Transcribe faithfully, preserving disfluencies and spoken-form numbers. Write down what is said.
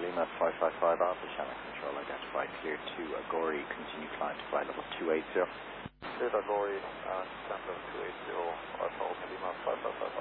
Lima five five five Alpha, channel control identified, clear to Agori, continue climb to flight level two eight zero. Clear to Agori, uh, descent level two eight zero, Alpha Lima five five five.